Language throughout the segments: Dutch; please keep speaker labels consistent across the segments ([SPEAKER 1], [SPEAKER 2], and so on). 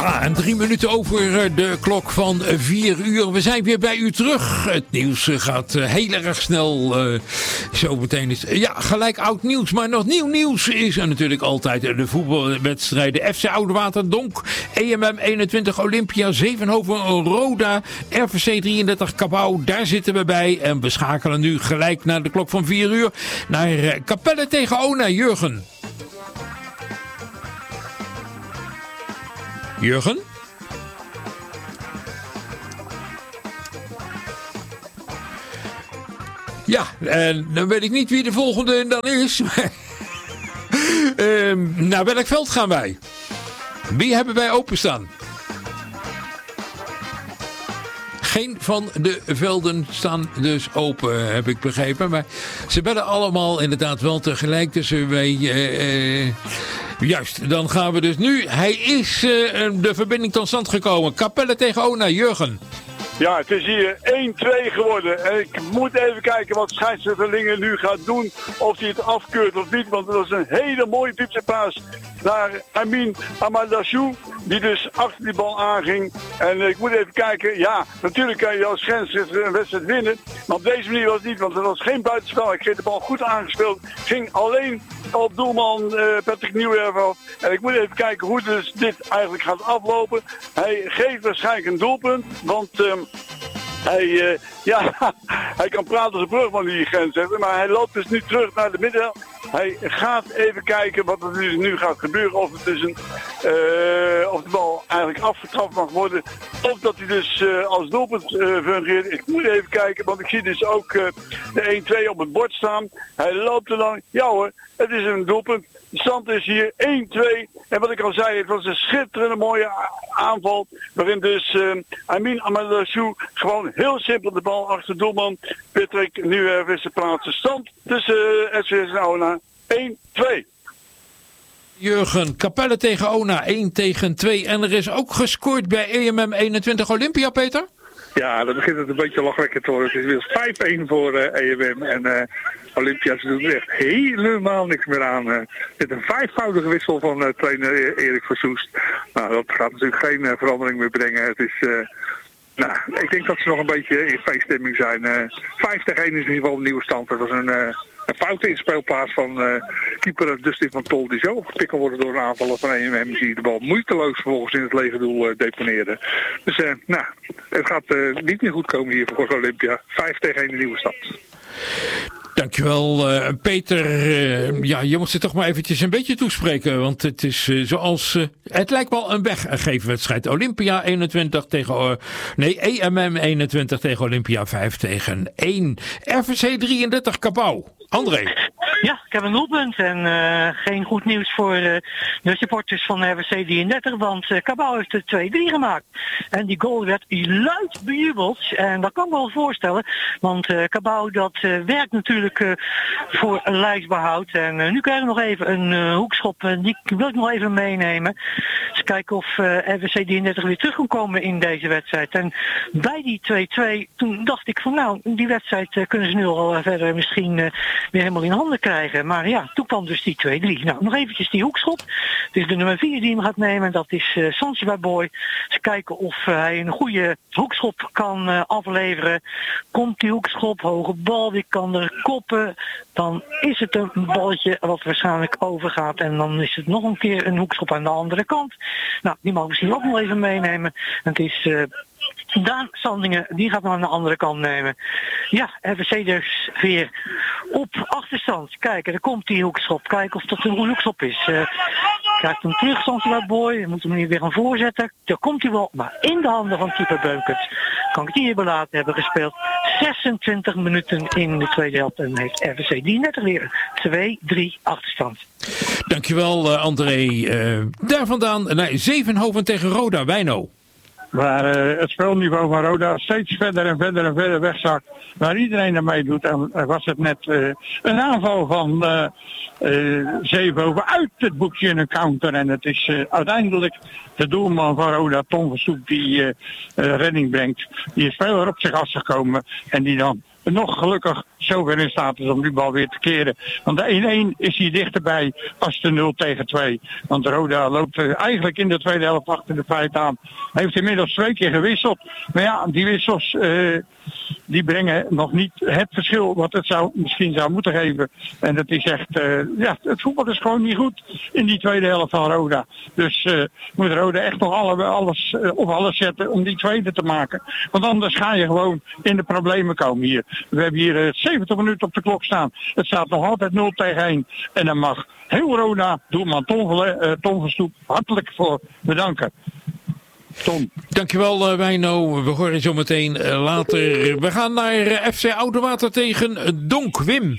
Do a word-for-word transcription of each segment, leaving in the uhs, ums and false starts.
[SPEAKER 1] Ja, en drie minuten over de klok van vier uur. We zijn weer bij u terug. Het nieuws gaat heel erg snel. Uh, zo meteen is ja, gelijk oud nieuws. Maar nog nieuw nieuws is er natuurlijk altijd de voetbalwedstrijden. F C Oudewater Donk, E M M eenentwintig Olympia, Zevenhoven Roda, R V C drieëndertig Cabau. Daar zitten we bij. En we schakelen nu gelijk naar de klok van vier uur. Naar Capelle tegen Ona. Jurgen. Jurgen? Ja, en dan weet ik niet wie de volgende dan is. uh, naar welk veld gaan wij? Wie hebben wij openstaan? Geen van de velden staan dus open, heb ik begrepen. Maar ze bellen allemaal inderdaad wel tegelijk. Dus wij... Uh, uh, Juist, dan gaan we dus nu. Hij is uh, de verbinding tot stand gekomen. Capelle tegen Ona, Jurgen.
[SPEAKER 2] Ja, het is hier één twee geworden. En ik moet even kijken wat scheidsrechter nu gaat doen. Of hij het afkeurt of niet. Want dat is een hele mooie dieptepaas naar Amin Amadashou. Die dus achter die bal aanging. En ik moet even kijken. Ja, natuurlijk kan je als scheidsrechter een wedstrijd winnen. Maar op deze manier was het niet. Want er was geen buitenspel. Ik kreeg de bal goed aangespeeld. Ging alleen op doelman uh, Patrick Nieuwwerf af. En ik moet even kijken hoe dus dit eigenlijk gaat aflopen. Hij geeft waarschijnlijk een doelpunt. Want... Uh, Hij, uh, ja, hij kan praten als een brugman die grensrechter, maar hij loopt dus nu terug naar de midden. Hij gaat even kijken wat er nu, nu gaat gebeuren. Of, het dus een, uh, of de bal eigenlijk afgetrapt mag worden. Of dat hij dus uh, als doelpunt uh, fungeert. Ik moet even kijken, want ik zie dus ook uh, de één twee op het bord staan. Hij loopt er dan. Ja hoor, het is een doelpunt. De stand is hier één twee. En wat ik al zei, het was een schitterende mooie aanval. Waarin dus uh, Amin Amadashou gewoon heel simpel de bal achter doelman Patrick Nieuwwerf is de plaatsen. Stand tussen uh, S V S en Ona één twee.
[SPEAKER 1] Jurgen, Capelle tegen Ona één tegen twee. En er is ook gescoord bij E M M eenentwintig Olympia, Peter?
[SPEAKER 3] Ja, dan begint het een beetje lachwekkend te worden. Het is weer vijf één voor uh, E M M. En uh, Olympia, ze doen er echt helemaal niks meer aan. Uh, met een vijfvoudige wissel van uh, trainer Erik Versoest. Nou, dat gaat natuurlijk geen uh, verandering meer brengen. Het is... Uh, Nou, ik denk dat ze nog een beetje in feeststemming zijn. Uh, vijf tegen één is in ieder geval een nieuwe stand. Dat was een, uh, een foute inspeelplaats van uh, keeper Dustin van Tol. Die zo gepikkeld worden door een aanvaller van E M M. Die de bal moeiteloos vervolgens in het lege doel uh, deponeerde. Dus uh, nou, het gaat uh, niet meer goed komen hier voor Olympia. vijf tegen één een nieuwe stand.
[SPEAKER 1] Dankjewel, uh, Peter. Uh, ja, je moet ze toch maar eventjes een beetje toespreken. Want het is uh, zoals... Uh, het lijkt wel een weggeefwedstrijd. Olympia eenentwintig tegen... Uh, nee, E M M eenentwintig tegen Olympia vijf tegen één. R V C drieëndertig Cabau. André.
[SPEAKER 4] Ja, ik heb een doelpunt en uh, geen goed nieuws voor uh, de supporters van R V C drieëndertig, want uh, Cabau heeft er twee drie gemaakt. En die goal werd luid bejubeld en dat kan ik me wel voorstellen, want uh, Cabau dat uh, werkt natuurlijk uh, voor lijfsbehoud. En uh, nu krijgen we nog even een uh, hoekschop en die wil ik nog even meenemen. Dus kijken of uh, R V C drieëndertig weer terug kan komen in deze wedstrijd. En bij die twee twee, toen dacht ik van nou, die wedstrijd uh, kunnen ze nu al uh, verder misschien uh, weer helemaal in handen krijgen. Maar ja, toen kwam dus die twee drie. Nou, nog eventjes die hoekschop. Het is de nummer vier die hem gaat nemen. Dat is uh, Sansiba Boy. Dus kijken of uh, hij een goede hoekschop kan uh, afleveren. Komt die hoekschop, hoge bal, die kan er koppen. Dan is het een balletje wat waarschijnlijk overgaat. En dan is het nog een keer een hoekschop aan de andere kant. Nou, die mag ik misschien ook nog even meenemen. Het is... Uh, Daan Sandingen, die gaat hem aan de andere kant nemen. Ja, R V C dus weer op achterstand. Kijk, er komt die hoekschop. Kijken of dat een goede hoekschop is. Uh, krijgt hem terug, Sansiba Boy. Dan moet hem hier weer gaan voorzetten. Daar komt hij wel, maar in de handen van keeper Beukert. Kan ik die hier belaten hebben gespeeld. zesentwintig minuten in de tweede helft. En heeft R V C drieëndertig weer twee drie achterstand.
[SPEAKER 1] Dankjewel, uh, André. Uh, daar vandaan naar Zevenhoven tegen Roda. Wijno.
[SPEAKER 5] Waar uh, het spelniveau van Roda steeds verder en verder en verder wegzakt. Waar iedereen aan meedoet. En uh, was het net uh, een aanval van uh, uh, Zevenhoven uit het boekje een counter. En het is uh, uiteindelijk de doelman van Roda, Tom Verstoep, die uh, uh, redding brengt. Die is veel op zich afgekomen. En die dan nog gelukkig zover in staat is om die bal weer te keren. Want de één-één is hier dichterbij als de nul tegen twee. Want Roda loopt eigenlijk in de tweede helft achter de feiten aan. Heeft inmiddels twee keer gewisseld. Maar ja, die wissels uh, die brengen nog niet het verschil wat het zou, misschien zou moeten geven. En dat is echt, uh, ja, het voetbal is gewoon niet goed in die tweede helft van Roda. Dus uh, moet Roda echt nog alle, alles uh, op alles zetten om die tweede te maken. Want anders ga je gewoon in de problemen komen hier. We hebben hier uh, zeventig minuten op de klok staan. Het staat nog altijd nul tegen één. En dan mag heel Roda, doelman Tom, uh, Tom Verstoep, hartelijk voor bedanken. Tom.
[SPEAKER 1] Dankjewel uh, Wijno. We horen zo meteen uh, later. We gaan naar uh, F C Oudewater tegen uh, Donk. Wim.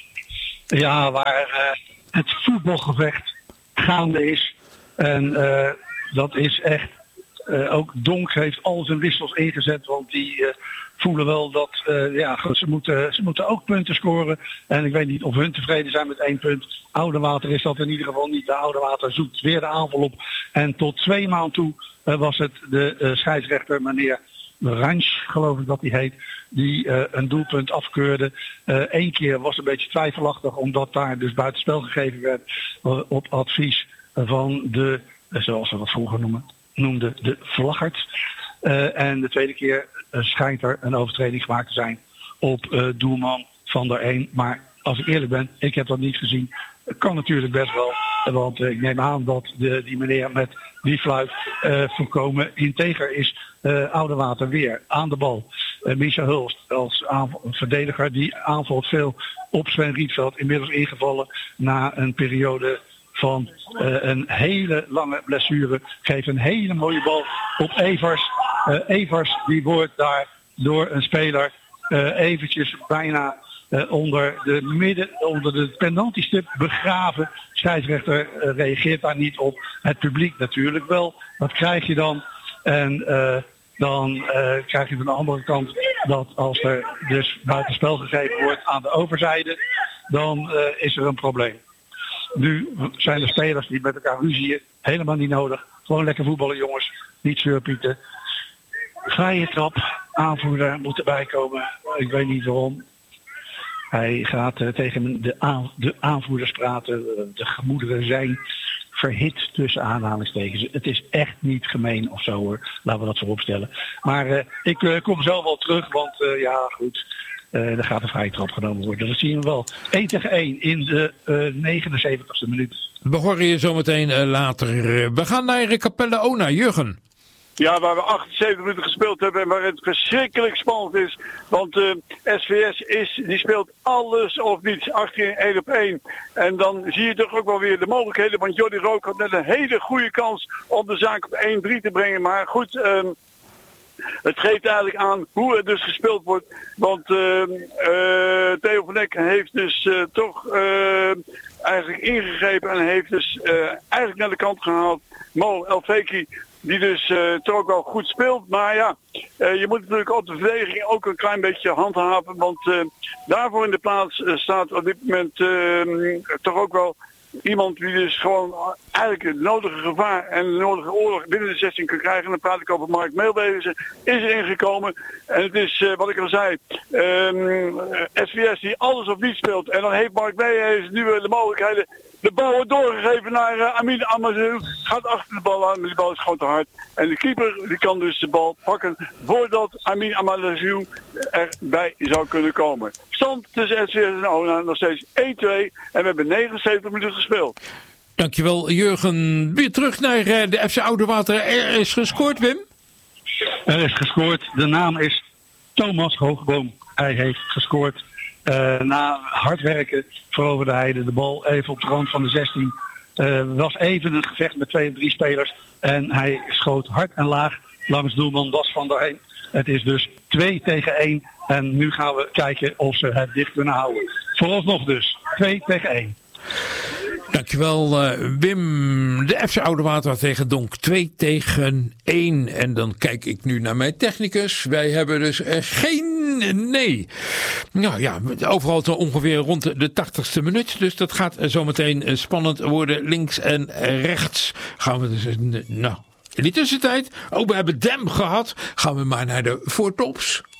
[SPEAKER 6] Ja, waar uh, het voetbalgevecht gaande is. En uh, dat is echt... Uh, ook Donk heeft al zijn wissels ingezet, want die uh, voelen wel dat uh, ja, ze, moeten, ze moeten ook punten scoren. En ik weet niet of hun tevreden zijn met één punt. Oudewater is dat in ieder geval niet. De Oudewater zoekt weer de aanval op. En tot twee maanden toe uh, was het de uh, scheidsrechter, meneer Ransch, geloof ik dat hij heet, die uh, een doelpunt afkeurde. Eén uh, keer was een beetje twijfelachtig, omdat daar dus buitenspel gegeven werd uh, op advies van de, uh, zoals we dat vroeger noemen, noemde de vlaggert. Uh, en de tweede keer uh, schijnt er een overtreding gemaakt te zijn op uh, doelman Van der Een. Maar als ik eerlijk ben, ik heb dat niet gezien. Kan natuurlijk best wel, want uh, ik neem aan dat de, die meneer met die fluit uh, volkomen integer is. Uh, Oudewater weer aan de bal. Uh, Misha Hulst als aanval, verdediger die aanvalt veel op Sven Rietveld. Inmiddels ingevallen na een periode van uh, een hele lange blessure. Geeft een hele mooie bal op Evers. Uh, Evers die wordt daar door een speler uh, eventjes bijna uh, onder de midden, onder de penaltystip begraven. Scheidsrechter uh, reageert daar niet op. Het publiek natuurlijk wel. Wat krijg je dan? En uh, dan uh, krijg je van de andere kant dat als er dus buitenspel gegeven wordt aan de overzijde, dan uh, is er een probleem. Nu zijn de spelers die met elkaar ruzieën, helemaal niet nodig. Gewoon lekker voetballen, jongens. Niet zeurpieten. Vrije trap, aanvoerder moet erbij komen. Ik weet niet waarom. Hij gaat uh, tegen de, aan, de aanvoerders praten. De gemoederen zijn verhit tussen aanhalingstekens. Het is echt niet gemeen of zo hoor. Laten we dat voorop stellen. Maar uh, ik uh, kom zo wel terug, want uh, ja goed. Uh, er gaat een vrije trap genomen worden. Dat zien we wel. één tegen één in de uh, negenenzeventigste minuut.
[SPEAKER 1] We horen je zometeen uh, later. We gaan naar Capelle Ona. Jurgen.
[SPEAKER 2] Ja, waar we achtenzeventig minuten gespeeld hebben en waar het verschrikkelijk spannend is. Want uh, S V S is, die speelt alles of niets. achterin één op één. En dan zie je toch ook wel weer de mogelijkheden. Want Jordi Rook had net een hele goede kans om de zaak op één drie te brengen. Maar goed... Um, Het geeft eigenlijk aan hoe het dus gespeeld wordt. Want uh, uh, Theo van Eck heeft dus uh, toch uh, eigenlijk ingegrepen en heeft dus uh, eigenlijk naar de kant gehaald. Mo Elfeki, die dus uh, toch ook wel goed speelt. Maar ja, uh, je moet natuurlijk op de verdediging ook een klein beetje handhaven. Want uh, daarvoor in de plaats uh, staat op dit moment uh, toch ook wel... Iemand die dus gewoon eigenlijk het nodige gevaar en de nodige oorlog binnen de zestien kan krijgen. En dan praat ik over Mark Meelwezen. Is er ingekomen. En het is, uh, wat ik al zei, um, S V S die alles of niet speelt. En dan heeft Mark Meelwezen nu de mogelijkheden. De bal wordt doorgegeven naar uh, Amin Amadou. Gaat achter de bal aan, maar die bal is gewoon te hard. En de keeper die kan dus de bal pakken voordat Amin Amadou erbij zou kunnen komen. Stand tussen S V S en Ona nog steeds één twee. En we hebben negenenzeventig minuten gespeeld.
[SPEAKER 1] Dankjewel Jurgen. Weer terug naar uh, de F C Oudewater. Er is gescoord, Wim?
[SPEAKER 6] Er is gescoord. De naam is Thomas Hoogboom. Hij heeft gescoord. Uh, na hard werken veroverde hij de bal even op de rand van de zestien. Uh, was even een gevecht met twee of drie spelers. En hij schoot hard en laag langs doelman Bas van der Heen. Het is dus twee tegen één. En nu gaan we kijken of ze het dicht kunnen houden. Vooralsnog dus twee tegen één.
[SPEAKER 1] Dankjewel uh, Wim. De F C Oudewater tegen Donk twee tegen één. En dan kijk ik nu naar mijn technicus. Wij hebben dus uh, geen nee. Nou ja, overal zo ongeveer rond de tachtigste minuut. Dus dat gaat uh, zometeen uh, spannend worden. Links en rechts gaan we dus... Uh, nou... In die tussentijd, ook we hebben Dem gehad, gaan we maar naar de voortops.